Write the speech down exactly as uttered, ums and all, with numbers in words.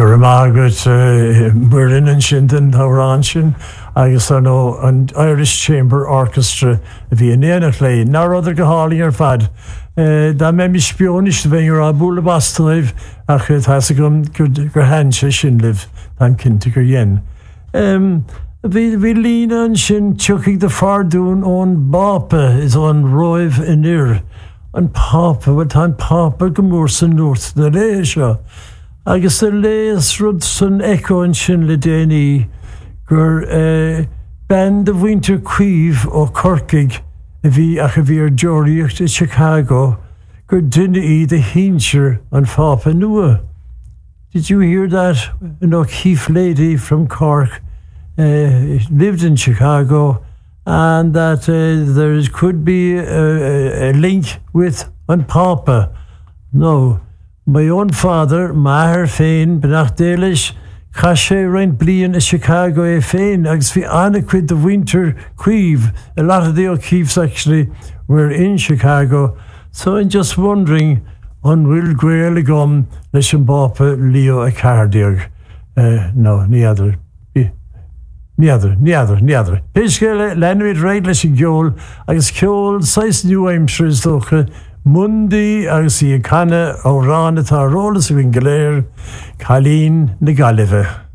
gur Margaret Merlin and Shinton Tauranchen agus ar nó an Irish Chamber Orchestra a bhí an éanaach lé ná ruidir go hálaí ar fad. Dá mé mi spiónis bheith ar á búla bastaibh ach tá gom gur hanse sin libh an cinnte gur dhéan. Bhí lína an sin tuigh de fardún ón bápa is an roimh in ir. An pápa bhfuil tá an pápa go mór san nuirt na ré seo. Agus a léas rud san echo an sin le déanaí gur band of Winter Cuiv ó Corcaig a bhí ach a bhí ar deoraíocht in Chicago gur duine iad a hínseir an pápa nua. Did you hear that? No, Keith Lady from Cork uh, lived in Chicago, and that uh, there could be a, a link with an Papa. No, my own father, Maher Féin, benach Dalish, Cache Rent Blian, a Chicago a Féin, agus vi anaquid the Winter Cuiv. A lot of the O'Keeffes actually were in Chicago. So I'm just wondering, on will Grail gum, Lisham Bapa, Leo a Cardiog. Uh, no, ni other. Neither, neither, neither. Pishke Lenrid Reiglish and Gjol, agus Kjol, Sais New Hampshire is doche, Mundi, agus I Canna, Orana, Tarolas, Wingler, Colleen, Negalive.